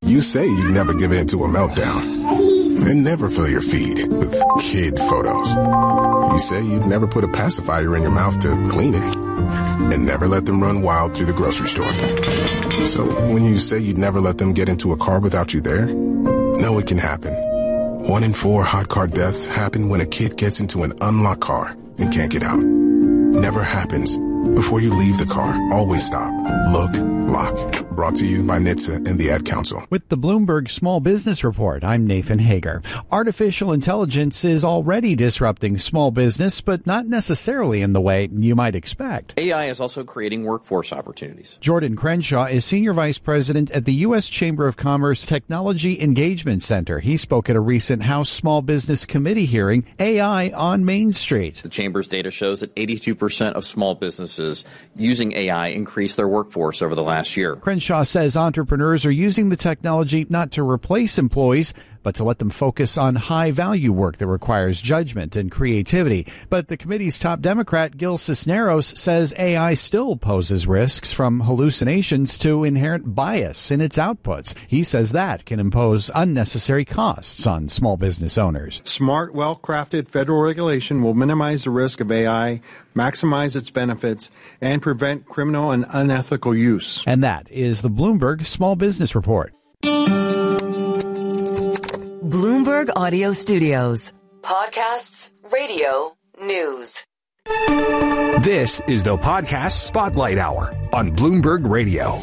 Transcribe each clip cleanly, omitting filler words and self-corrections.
You say you'd never give in to a meltdown and never fill your feed with kid photos. You say you'd never put a pacifier in your mouth to clean it and never let them run wild through the grocery store. So when you say you'd never let them get into a car without you there, know it can happen. 1 in 4 hot car deaths happen when a kid gets into an unlocked car and can't get out. Never happens. Before you leave the car, always stop, look, lock. Brought to you by NHTSA and the Ad Council. With the Bloomberg Small Business Report, I'm Nathan Hager. Artificial intelligence is already disrupting small business, but not necessarily in the way you might expect. AI is also creating workforce opportunities. Jordan Crenshaw is Senior Vice President at the U.S. Chamber of Commerce Technology Engagement Center. He spoke at a recent House Small Business Committee hearing, AI on Main Street. The Chamber's data shows that 82% of small businesses using AI increased their workforce over the last year. Crenshaw says entrepreneurs are using the technology not to replace employees, but to let them focus on high-value work that requires judgment and creativity. But the committee's top Democrat, Gil Cisneros, says AI still poses risks from hallucinations to inherent bias in its outputs. He says that can impose unnecessary costs on small business owners. Smart, well-crafted federal regulation will minimize the risk of AI, maximize its benefits, and prevent criminal and unethical use. And that is the Bloomberg Small Business Report. Bloomberg Audio Studios. Podcasts, radio, news. This is the Podcast Spotlight Hour on Bloomberg Radio.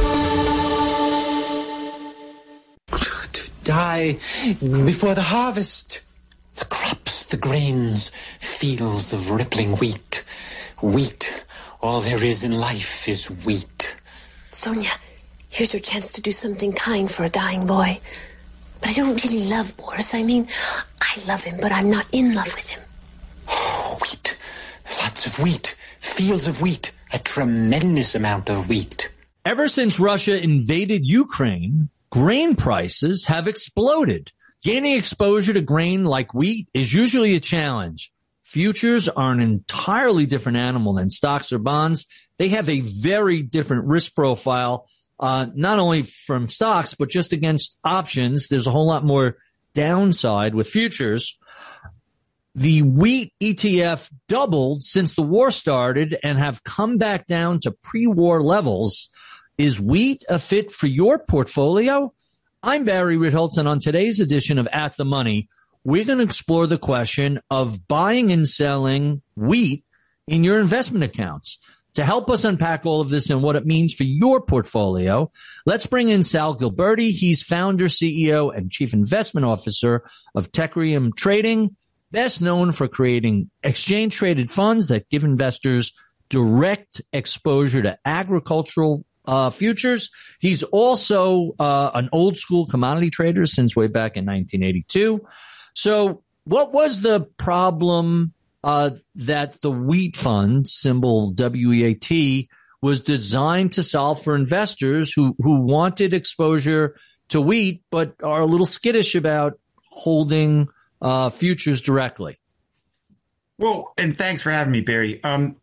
To die before the harvest. The crops, the grains, fields of rippling wheat. Wheat. All there is in life is wheat. Sonia, here's your chance to do something kind for a dying boy. But I don't really love Boris. I mean, I love him, but I'm not in love with him. Oh, wheat. Lots of wheat. Fields of wheat. A tremendous amount of wheat. Ever since Russia invaded Ukraine, grain prices have exploded. Gaining exposure to grain like wheat is usually a challenge. Futures are an entirely different animal than stocks or bonds. They have a very different risk profile. Not only from stocks, but just against options. There's a whole lot more downside with futures. The wheat ETF doubled since the war started and have come back down to pre-war levels. Is wheat a fit for your portfolio? I'm Barry Ritholtz, and on today's edition of At the Money, we're going to explore the question of buying and selling wheat in your investment accounts. To help us unpack all of this and what it means for your portfolio, let's bring in Sal Gilberti. He's founder, CEO, and chief investment officer of Tecurium Trading, best known for creating exchange-traded funds that give investors direct exposure to agricultural futures. He's also an old-school commodity trader since way back in 1982. So what was the problem that the wheat fund, symbol WEAT, was designed to solve for investors who wanted exposure to wheat but are a little skittish about holding futures directly? Well, and thanks for having me, Barry.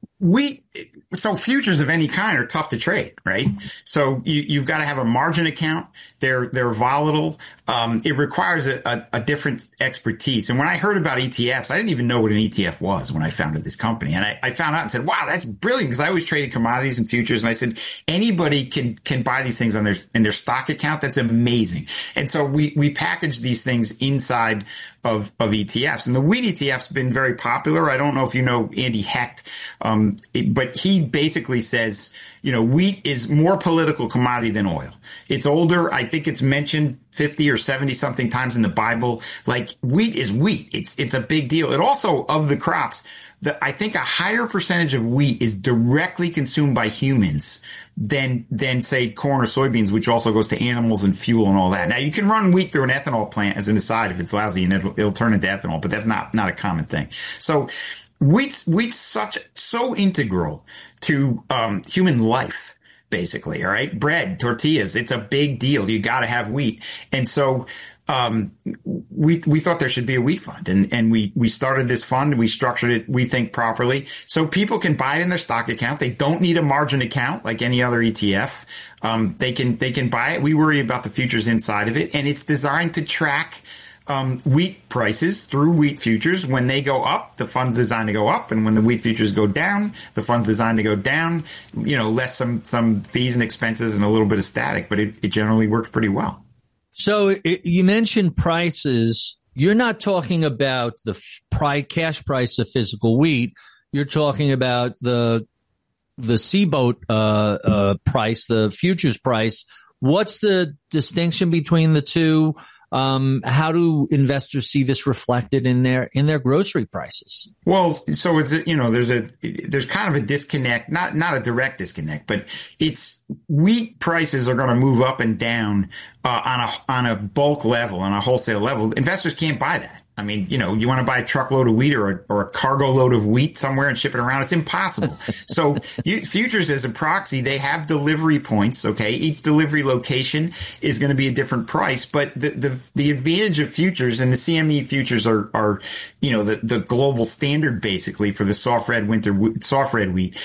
So futures of any kind are tough to trade, right? So you've got to have a margin account. They're volatile. It requires a different expertise. And when I heard about ETFs, I didn't even know what an ETF was when I founded this company. And I found out and said, wow, that's brilliant, because I always traded commodities and futures. And I said, anybody can buy these things in their stock account. That's amazing. And so we package these things inside of ETFs. And the wheat ETF's been very popular. I don't know if you know Andy Hecht, but he basically says, wheat is more political commodity than oil. It's older. I think it's mentioned 50 or 70 something times in the Bible. Like, wheat is wheat. It's a big deal. It also, of the crops, I think a higher percentage of wheat is directly consumed by humans than say corn or soybeans, which also goes to animals and fuel and all that. Now, you can run wheat through an ethanol plant as an aside if it's lousy, and it'll turn into ethanol, but that's not a common thing. So wheat's so integral to human life basically. All right. Bread, tortillas. It's a big deal. You got to have wheat. And so, we thought there should be a wheat fund, and we started this fund. We structured it, we think, properly, so people can buy it in their stock account. They don't need a margin account like any other ETF. They can buy it. We worry about the futures inside of it, and it's designed to track wheat prices through wheat futures. When they go up, the fund's designed to go up, and when the wheat futures go down, the fund's designed to go down. Less some fees and expenses and a little bit of static, but it generally works pretty well. So you mentioned prices. You're not talking about the cash price of physical wheat. You're talking about the CBOT price, the futures price. What's the distinction between the two? How do investors see this reflected in their grocery prices? Well, so it's, there's kind of a disconnect, not a direct disconnect, but it's wheat prices are going to move up and down, on a bulk level, on a wholesale level. Investors can't buy that. I mean, you want to buy a truckload of wheat or a cargo load of wheat somewhere and ship it around. It's impossible. So futures as a proxy, they have delivery points. Okay. Each delivery location is going to be a different price, but the advantage of futures, and the CME futures are the global standard basically for the soft red wheat.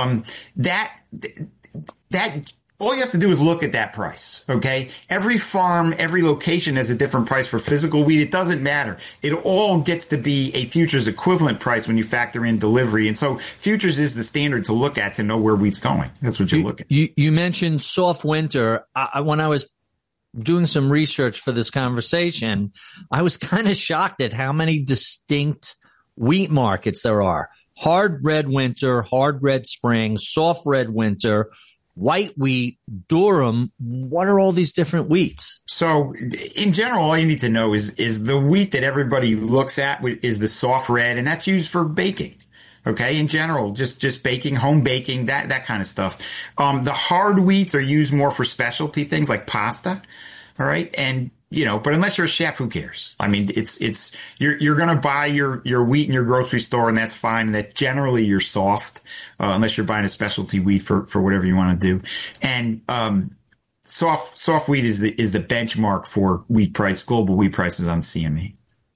That all you have to do is look at that price, okay? Every farm, every location has a different price for physical wheat. It doesn't matter. It all gets to be a futures equivalent price when you factor in delivery. And so futures is the standard to look at to know where wheat's going. That's what you look at. You mentioned soft winter. When I was doing some research for this conversation, I was kind of shocked at how many distinct wheat markets there are. Hard red winter, hard red spring, soft red winter, white wheat, durum. What are all these different wheats? So in general, all you need to know is the wheat that everybody looks at is the soft red, and that's used for baking. Okay. In general, just baking, home baking, that kind of stuff. The hard wheats are used more for specialty things like pasta. All right. And, but unless you're a chef, who cares? I mean, you're going to buy your wheat in your grocery store, and that's fine. And that generally you're soft, unless you're buying a specialty wheat for whatever you want to do. And, soft wheat is the benchmark for wheat price, global wheat prices on CME.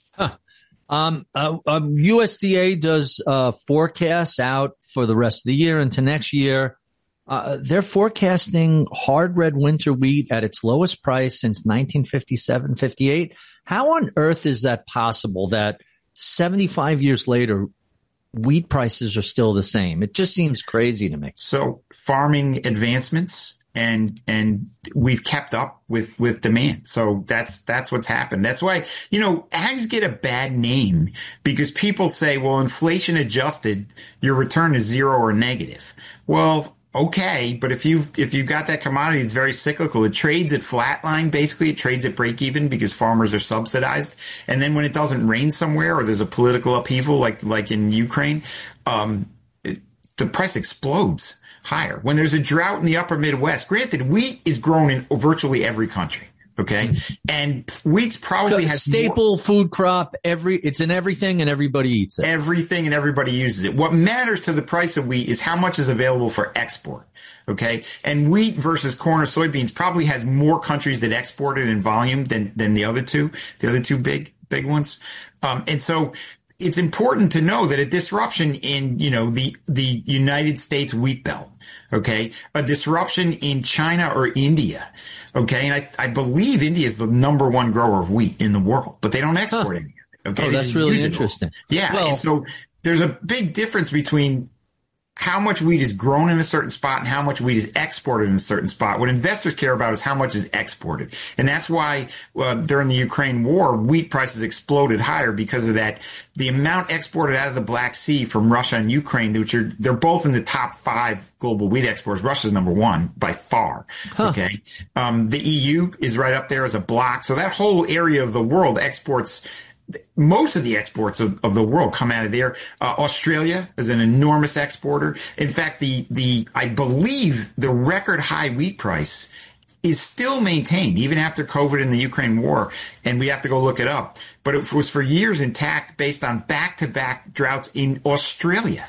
USDA does, forecasts out for the rest of the year into next year. They're forecasting hard red winter wheat at its lowest price since 1957-58. How on earth is that possible that 75 years later, wheat prices are still the same? It just seems crazy to me. So farming advancements and we've kept up with demand. So that's what's happened. That's why, ags get a bad name because people say, well, inflation adjusted, your return is zero or negative. Well, okay, but if you've got that commodity, it's very cyclical. It trades at flatline, basically. It trades at break even because farmers are subsidized. And then when it doesn't rain somewhere or there's a political upheaval like in Ukraine, the price explodes higher. When there's a drought in the upper Midwest, granted, wheat is grown in virtually every country. Okay. And wheat's probably has staple food crop. It's in everything and everybody eats it. Everything and everybody uses it. What matters to the price of wheat is how much is available for export. Okay. And wheat versus corn or soybeans probably has more countries that export it in volume than the other two big ones. And so it's important to know that a disruption in, the United States wheat belt, okay, a disruption in China or India, okay, and I believe India is the number one grower of wheat in the world, but they don't export it. Okay, that's really interesting. Yeah, well, and so there's a big difference between how much wheat is grown in a certain spot and how much wheat is exported in a certain spot. What investors care about is how much is exported. And that's why during the Ukraine war, wheat prices exploded higher because of that. The amount exported out of the Black Sea from Russia and Ukraine, they're both in the top 5 global wheat exporters. Russia's number 1 by far. Okay. The EU is right up there as a block. So that whole area of the world exports. Most of the exports of the world come out of there. Australia is an enormous exporter. In fact, I believe the record high wheat price is still maintained even after COVID and the Ukraine war. And we have to go look it up. But it was for years intact based on back-to-back droughts in Australia.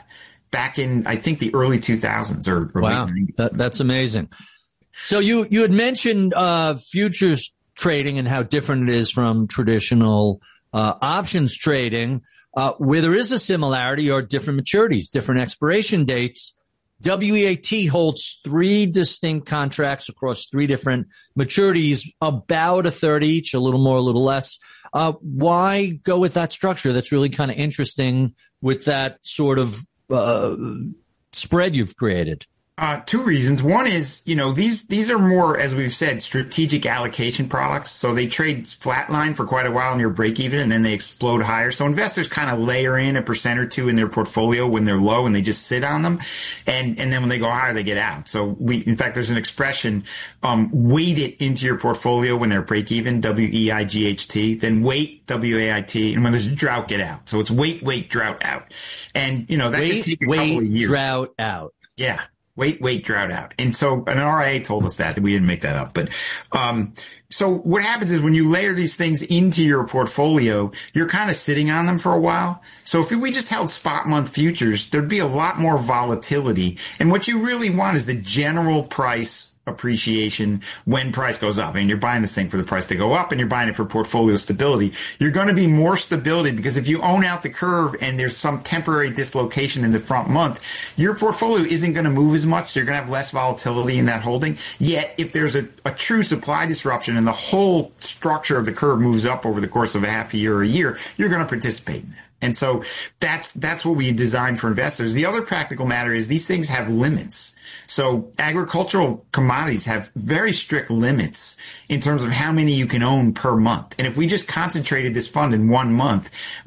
back in, I think, the early 2000s or wow, late 90s. That's amazing. So you had mentioned futures trading and how different it is from traditional options trading, where there is a similarity or different maturities, different expiration dates. WEAT holds 3 distinct contracts across 3 different maturities, about a third each, a little more, a little less. Why go with that structure? That's really kind of interesting with that sort of spread you've created. 2 reasons. One is, these are more, as we've said, strategic allocation products. So they trade flatline for quite a while near break even, and then they explode higher. So investors kind of layer in 1% or 2 in their portfolio when they're low, and they just sit on them. And then when they go higher, they get out. So in fact, there's an expression, weight it into your portfolio when they're break even, WEIGHT, then wait, WAIT. And when there's a drought, get out. So it's wait, drought out. And, that can take a couple of years. Drought out. Yeah. Wait, drought out. And so an RIA told us that we didn't make that up. But, so what happens is when you layer these things into your portfolio, you're kind of sitting on them for a while. So if we just held spot month futures, there'd be a lot more volatility. And what you really want is the general price appreciation when price goes up. And you're buying this thing for the price to go up, and you're buying it for portfolio stability. You're going to be more stability because if you own out the curve and there's some temporary dislocation in the front month, your portfolio isn't going to move as much. So you're going to have less volatility in that holding. Yet if there's a true supply disruption and the whole structure of the curve moves up over the course of a half a year or a year, you're going to participate in that. And so that's what we designed for investors. The other practical matter is these things have limits. So agricultural commodities have very strict limits in terms of how many you can own per month. And if we just concentrated this fund in 1 month,